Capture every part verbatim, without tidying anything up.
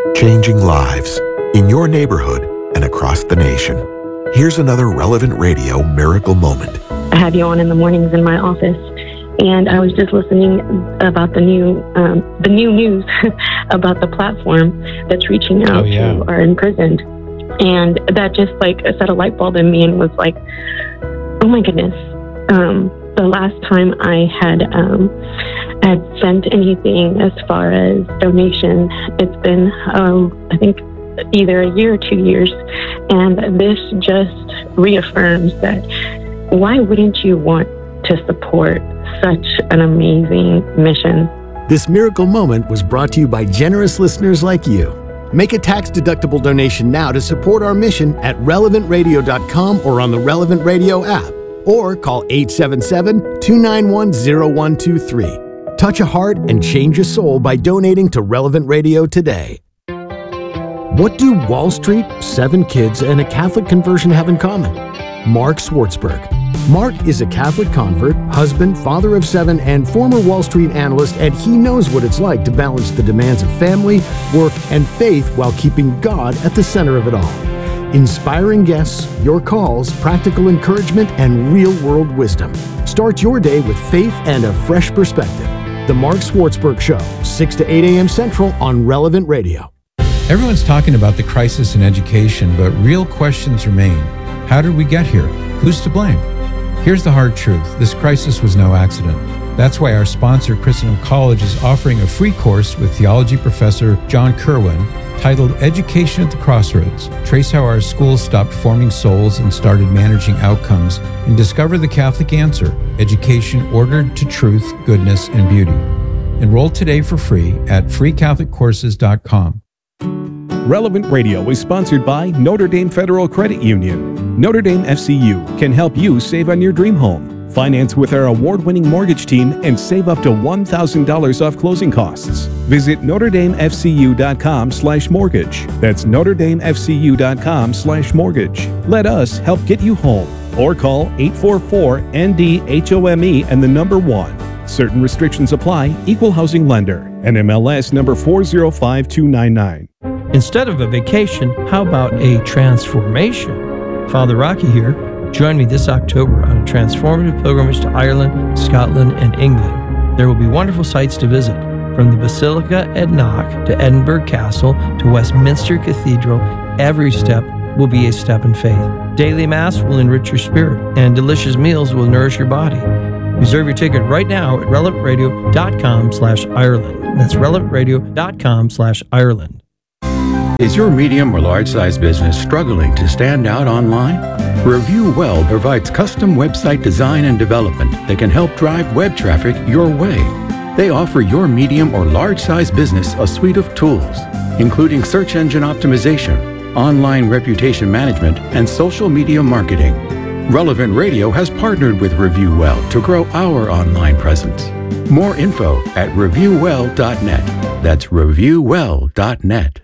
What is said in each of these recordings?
changing lives in your neighborhood and across the nation. Here's another Relevant Radio miracle moment. I have you on in the mornings in my office, and I was just listening about the new um, the new news about the platform that's reaching out Oh, yeah. to our imprisoned. And that just like set a light bulb in me and was like, oh my goodness. Um, the last time I had um, had sent anything as far as donation, it's been, um, I think, either a year or two years. And this just reaffirms that why wouldn't you want to support such an amazing mission? This miracle moment was brought to you by generous listeners like you. Make a tax-deductible donation now to support our mission at relevant radio dot com or on the Relevant Radio app, or call eight seven seven, two nine one, zero one two three. Touch a heart and change a soul by donating to Relevant Radio today. What do Wall Street, seven kids, and a Catholic conversion have in common? Mark Swartzberg. Mark is a Catholic convert, husband, father of seven, and former Wall Street analyst, and he knows what it's like to balance the demands of family, work, and faith while keeping God at the center of it all. Inspiring guests, your calls, practical encouragement, and real-world wisdom. Start your day with faith and a fresh perspective. The Mark Swartzberg Show, six to eight a.m. Central on Relevant Radio. Everyone's talking about the crisis in education, but real questions remain. How did we get here? Who's to blame? Here's the hard truth. This crisis was no accident. That's why our sponsor, Christendom College, is offering a free course with theology professor John Kerwin titled Education at the Crossroads. Trace how our schools stopped forming souls and started managing outcomes, and discover the Catholic answer, education ordered to truth, goodness, and beauty. Enroll today for free at free catholic courses dot com. Relevant Radio is sponsored by Notre Dame Federal Credit Union. Notre Dame F C U can help you save on your dream home. Finance with our award-winning mortgage team and save up to one thousand dollars off closing costs. Visit notre dame f c u dot com slash mortgage. That's notre dame f c u dot com slash mortgage. Let us help get you home. Or call eight four four N D H O M E and the number one. Certain restrictions apply. Equal housing lender. N M L S number four zero five two nine nine. Instead of a vacation, how about a transformation? Father Rocky here. Join me this October on a transformative pilgrimage to Ireland, Scotland, and England. There will be wonderful sights to visit, from the Basilica at Knock to Edinburgh Castle to Westminster Cathedral. Every step will be a step in faith. Daily Mass will enrich your spirit, and delicious meals will nourish your body. Reserve your ticket right now at relevant radio dot com slash Ireland. That's relevant radio dot com slash Ireland. Is your medium or large size business struggling to stand out online? Review Well provides custom website design and development that can help drive web traffic your way. They offer your medium or large size business a suite of tools, including search engine optimization, online reputation management, and social media marketing. Relevant Radio has partnered with Review Well to grow our online presence. More info at review well dot net. That's review well dot net.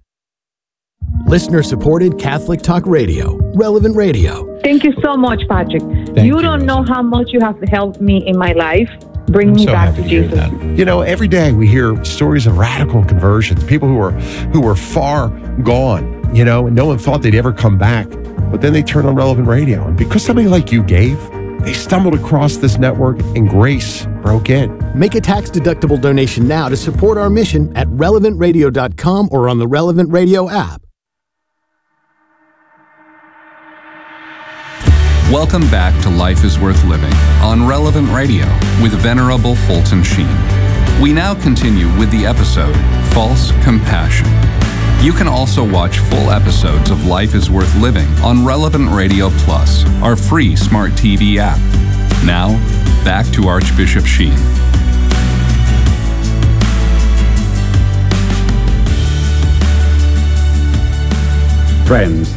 Listener-supported Catholic Talk Radio, Relevant Radio. Thank you so much, Patrick. Thank you, you, don't Rosa. know how much you have helped me in my life. Bring I'm me so back happy to to hear Jesus. that. You know, every day we hear stories of radical conversions, people who were who were far gone, you know, and no one thought they'd ever come back. But then they turned on Relevant Radio. And because somebody like you gave, they stumbled across this network and grace broke in. Make a tax-deductible donation now to support our mission at relevant radio dot com or on the Relevant Radio app. Welcome back to Life is Worth Living on Relevant Radio with Venerable Fulton Sheen. We now continue with the episode, False Compassion. You can also watch full episodes of Life is Worth Living on Relevant Radio Plus, our free smart T V app. Now, back to Archbishop Sheen. Friends,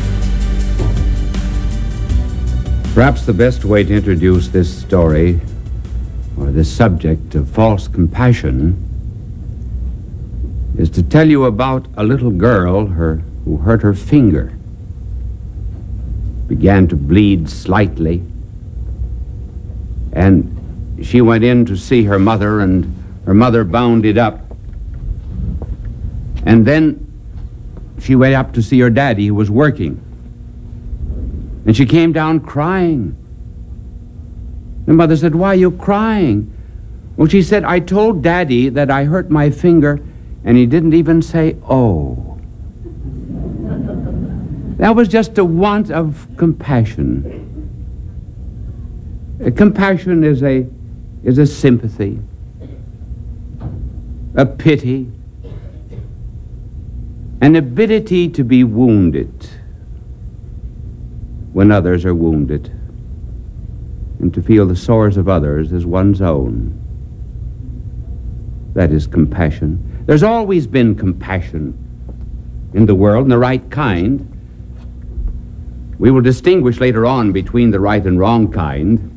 perhaps the best way to introduce this story, or this subject of false compassion, is to tell you about a little girl her, who hurt her finger, began to bleed slightly, and she went in to see her mother, and her mother bound it up. And then she went up to see her daddy, who was working. And she came down crying. The mother said, "Why are you crying?" Well, she said, "I told Daddy that I hurt my finger, and he didn't even say, oh." That was just a want of compassion. Uh, Compassion is a, is a sympathy, a pity, an ability to be wounded when others are wounded, and to feel the sores of others as one's own. That is compassion. There's always been compassion in the world, and the right kind. We will distinguish later on between the right and wrong kind.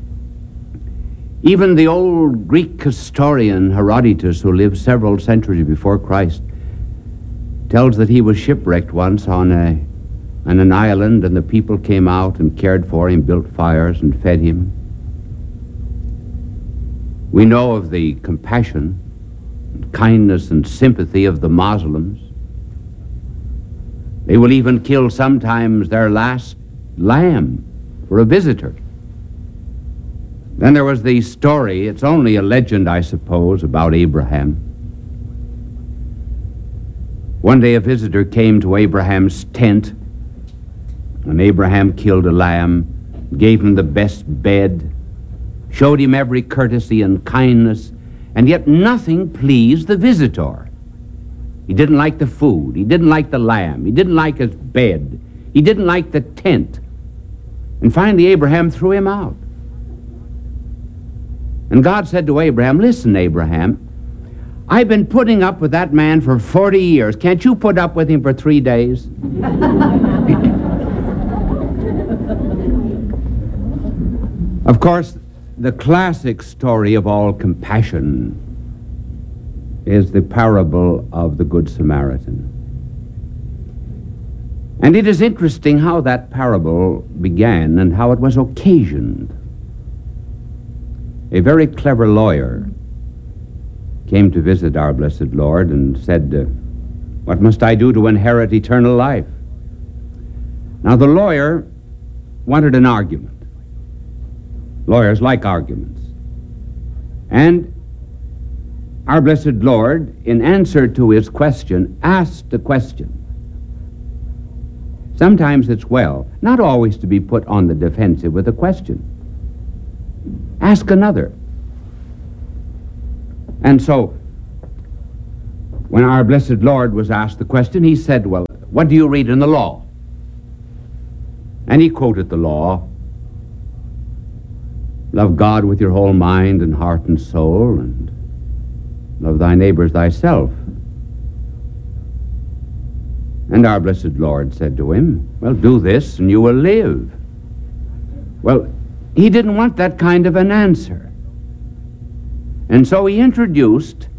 Even the old Greek historian Herodotus, who lived several centuries before Christ, tells that he was shipwrecked once on a on an island, and the people came out and cared for him, built fires and fed him. We know of the compassion, and kindness and sympathy of the Muslims. They will even kill sometimes their last lamb for a visitor. Then there was the story, it's only a legend, I suppose, about Abraham. One day a visitor came to Abraham's tent, and Abraham killed a lamb, gave him the best bed, showed him every courtesy and kindness, and yet nothing pleased the visitor. He didn't like the food, he didn't like the lamb, he didn't like his bed, he didn't like the tent. And finally Abraham threw him out. And God said to Abraham, "Listen, Abraham, I've been putting up with that man for forty years. Can't you put up with him for three days?" Of course, the classic story of all compassion is the parable of the Good Samaritan. And it is interesting how that parable began and how it was occasioned. A very clever lawyer came to visit our blessed Lord and said, uh, "What must I do to inherit eternal life?" Now the lawyer wanted an argument. Lawyers like arguments. And our blessed Lord, in answer to his question, asked a question. Sometimes it's well not always to be put on the defensive with a question. Ask another. And so, when our blessed Lord was asked the question, he said, "Well, what do you read in the law?" And he quoted the law. Love God with your whole mind and heart and soul, and love thy neighbor as thyself. And our blessed Lord said to him, "Well, do this and you will live." Well, he didn't want that kind of an answer. And so he introduced